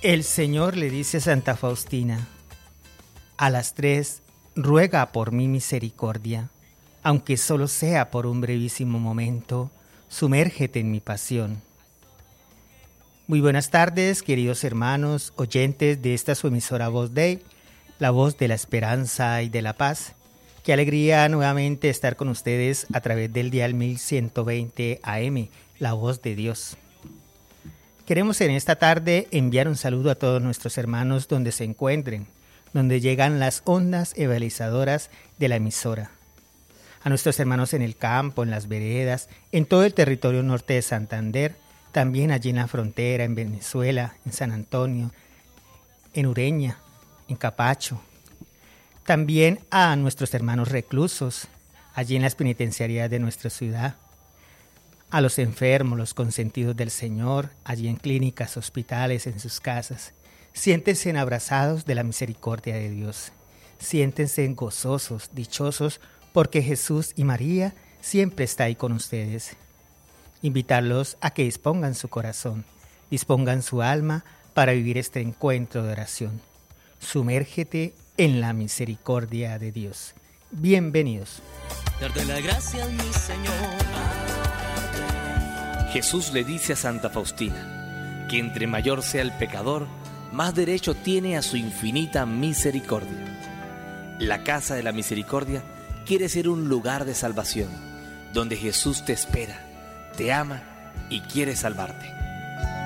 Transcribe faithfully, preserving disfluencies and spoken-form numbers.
El Señor le dice a Santa Faustina: a las tres, ruega por mi misericordia, aunque solo sea por un brevísimo momento, sumérgete en mi pasión. Muy buenas tardes, queridos hermanos, oyentes de esta su emisora Voz Dei, la voz de la esperanza y de la paz. Qué alegría nuevamente estar con ustedes a través del dial mil ciento veinte A M, la voz de Dios. Queremos en esta tarde enviar un saludo a todos nuestros hermanos donde se encuentren, donde llegan las ondas evangelizadoras de la emisora. A nuestros hermanos en el campo, en las veredas, en todo el territorio norte de Santander, también allí en la frontera, en Venezuela, en San Antonio, en Ureña, en Capacho. También a nuestros hermanos reclusos, allí en las penitenciarías de nuestra ciudad. A los enfermos, los consentidos del Señor, allí en clínicas, hospitales, en sus casas. Siéntense abrazados de la misericordia de Dios. Siéntense gozosos, dichosos, porque Jesús y María siempre está ahí con ustedes. Invitarlos a que dispongan su corazón, dispongan su alma para vivir este encuentro de oración. Sumérgete en la misericordia de Dios. Bienvenidos. Darte las gracias, mi Señor. Jesús le dice a Santa Faustina que entre mayor sea el pecador, más derecho tiene a su infinita misericordia. La casa de la misericordia quiere ser un lugar de salvación, donde Jesús te espera, te ama y quiere salvarte.